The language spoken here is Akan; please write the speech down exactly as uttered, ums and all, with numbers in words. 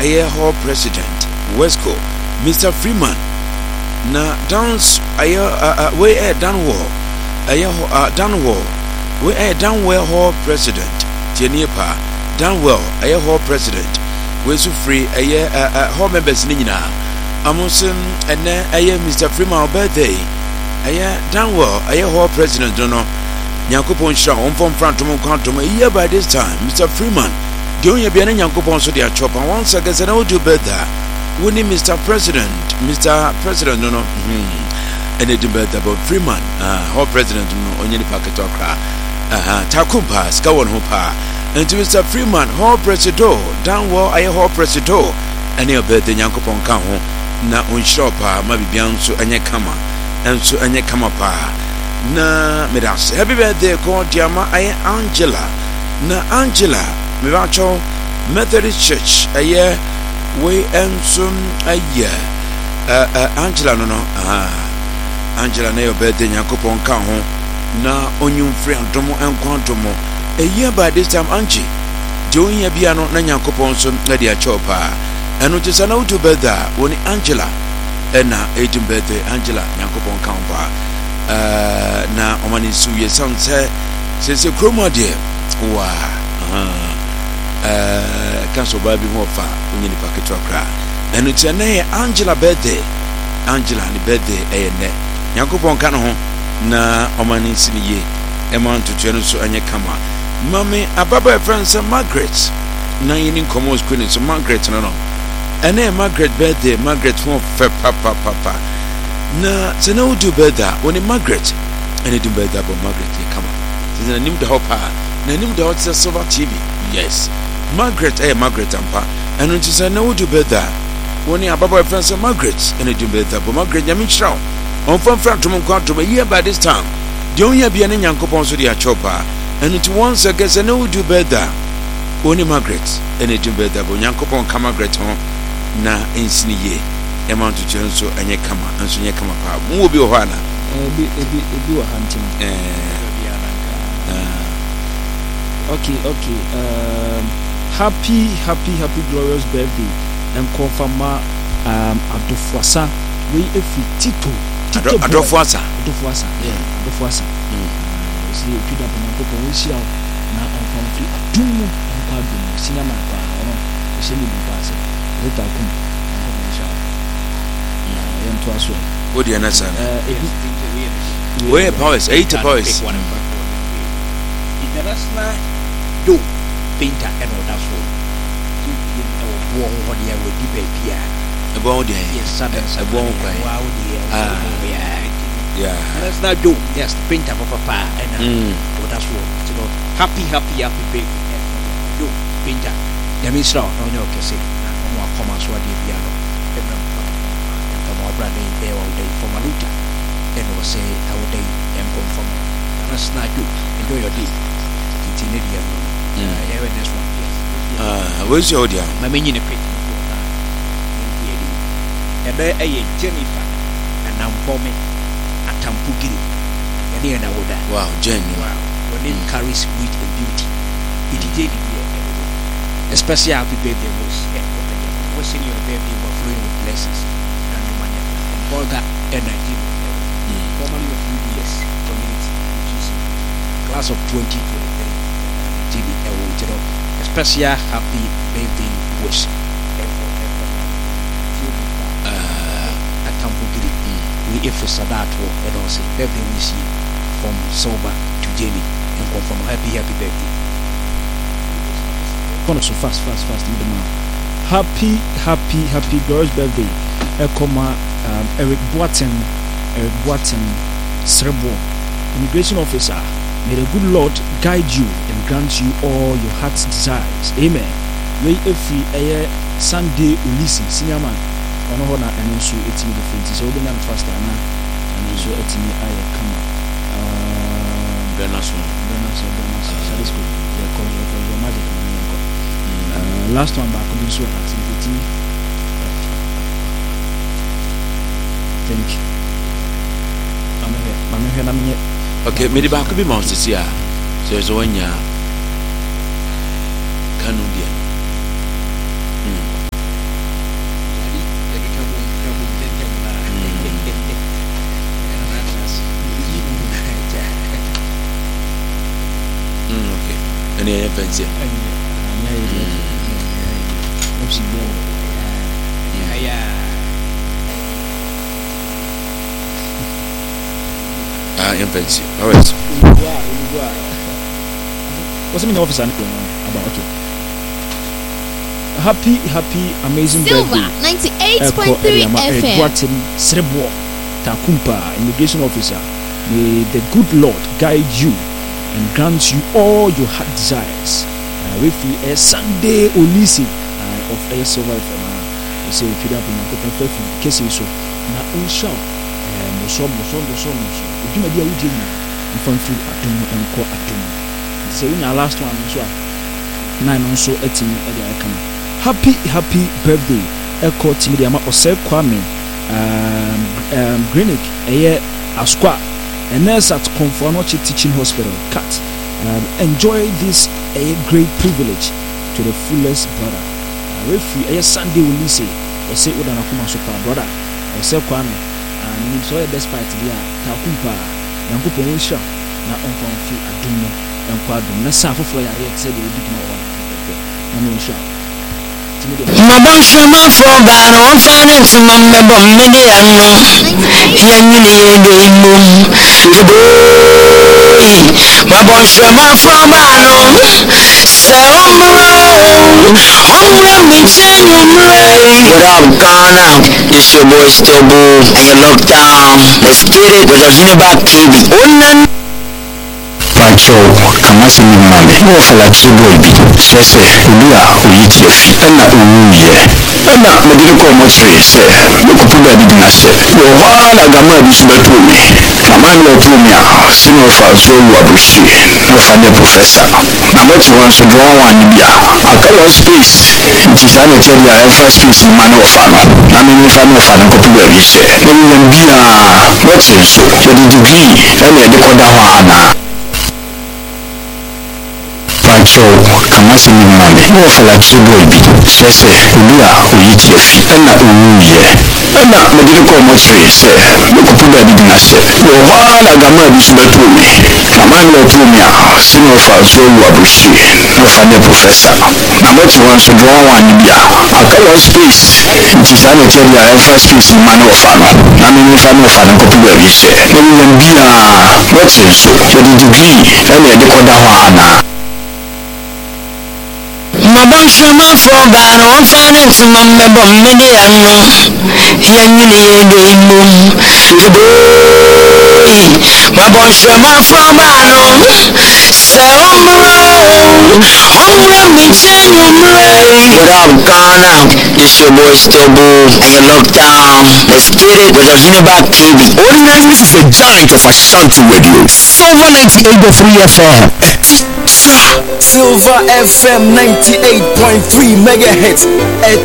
aye hall president Wesco Mister Freeman na dance aye we air Danwell aye Danwell we air Danwell hall president Tienipa Danwell aye hall president we so free aye hall members ni nyina amusim ene aye Mister Freeman birthday aye Danwell aye hall president no Yankopon Shaw on from Frantum Quantum a year by this time Mister Freeman doing a bian Yankopon so their chop and once I guess I will do better winning Mister President Mister President no no and it better about Freeman uh hall president no on any packet of cra uh Takumpa Skawon Hopa and to Mister Freeman hall president Danwell aye hall president and your birthday Yankopon can na on shop ma bibian so anye kama and so anye kama pa na medas happy birthday ko diama ay Angela na Angela me ba cho Methodist Church aye we ensum aye uh, Angela no no ah Angela na your birthday Yakopon kan ho na onyum free antomo enkwantomo a year by this time Angie join ya bia no na Yakopon so na dia chopa eno tisa na utu birthday woni Angela ena eighteen birthday Angela Yakopon kan ba Uh, na omani suye sanse se se kromo de wa uh kanso baby ho fa onye ni paketo akra enu ti na ye Angela birthday Angela ni birthday e ne Yakopon kan ho na omani siniye e man to twenu so anye kama mami ababa friends Margaret na yini komo screen so Margaret no no ene Margaret birthday Margaret ho fa papa papa na se na udu better when Margaret and it do better about Margaret come on na nim the hopa na nim the hot silver T V yes Margaret eh Margaret ampa and it say na udu better when your baba friend say Margaret and it do better but Margaret ya minchra on from front to kwanto a year by this time the only bia na Yankopon so dia chopa and it once again say na udu better when Margaret and it do better but Yankopon come Margaret hon na ensiniye amount to change so anye kama anso nye kama pa mu obi ho ana ebi ebi ebi wa hantim eh okay okay um happy happy happy glorious birthday and confirm um Adofuasa we efi Tito Tito Adofuasa Adofuasa yeah Adofuasa mm see you da na ko we sia na confirm fi adumu nko adumu sinama pa ono se ni bi pa se rita kum to us what do you understand where powers eight powers international do painter and all that so our what they will be baby about the yes a bon wow ah yeah yeah that's not do yes the painter papa and all that so you know happy happy happy baby do painter the minister no no okay say no come as what the piano branding there all day for Maluta and was say I would day and confirm that's not you enjoy your day it's in India yeah this one uh where's your dear my main in a quick and there a Jennifer and I'm bombing at Tampugiri and here now that wow Jenny wow when it carries wit and beauty it is daily especially happy birthday was what's in your birthday flowing with blessings all that energy mm. formally of U D S community which is class of twenty twenty-three T V uh, a special happy birthday wish uh, at Tampugiri we if Sadato and also birthday wish from Soba to Jenny and confirm happy happy birthday so fast fast fast happy happy happy girl's birthday Ekoma Um, Eric Boaten, Eric Boaten, Srebo, immigration officer. May the good Lord guide you and grant you all your heart's desires. Amen. We every air Sunday Ulysses, senior man. Ono hona and also it's me the friends. So we are faster now, and also it's me I come. Um, Benaso, Benaso, Benaso. So let's go. Yeah, cause your magic. Last one back on so activity. Thank you. I'm here. I'm here. I'm here. Okay, maybe back could be monsters here. So there's one year. Canadian. ne fancy. Ah, in fancy. All right. What's in the office? About okay. Happy, happy, amazing Silver, birthday. ninety-eight point three F M. Guatin Srebo Takumpa, immigration officer. May the good Lord guide you and grant you all your heart desires. With a Sunday Olisi of a silver F M. You say, if you have been a couple of cases, so now on show. Mosom, mosom, mosom, mosom. If you may be a routine, and fun food at home and call at home. Say, in our last one, so nine on so eighteen at the icon. Happy, happy birthday, Echo Timidiama Ose Kwame, um, um, Greenwich, a year Asqua, a nurse at Confornochi Teaching Hospital, Cat. Um, enjoy this a great privilege to the fullest, brother. Uh, if you a Sunday will say, or say, Udana Kuma Super, brother, or say Kwame, and you saw a despite the Takumpa, Yankupo Wisha, now on Confi Adumo, and Quadum, Nasa for I said you did not want to shout. Mabon shema for ban on finance member mede anno yanni de mum Mabon shema for ban se umro umro mi chanumre. What up Ghana, it's your boy Stobo and you're locked down. Let's get it with a back T V. Pacho kamasi ni mame mo fala chiboy bi sese ulia uyiti efi na uye na mediko ko mo tre se mo ko puba bi na se yo hala gama bi subeto mi mama lo tu mi a sino fa so lu abushi mo fa ne professor na mo ti wan so do wan ni bia akalo space ti sa ne tell ya first space ni man of fa no na me ni fa no fa na ko puba bi se no yen bia mo ti so so the degree na ne de ko da wa na Pacho kamasi ni mame mo fala chiboy bi sese ulia uyiti efi na uye na mediko ko mo tre se mo ko puba bi na se yo hala gama bi subeto mi mama lo tu mi a sino fa so lu abushi mo fa ne professor na mo ti wan so do wan ni bia akalo space ti sa ne tell ya first space ni man of fa no na me ni fa no fa na ko puba bi se no yen bia mo ti so so the degree na ne de ko da wa na Mabon shema for ban on finance member mede anno yanni de mum Mabon shema for ban se umro umro mi chanumre. What up Ghana, it's your boy Stobo and you're locked down. Let's get it with a back T V. Ordinary, this is a giant of Ashanti Radio. Silver ninety-eight point three F M. Silver F M ninety-eight point three megahertz.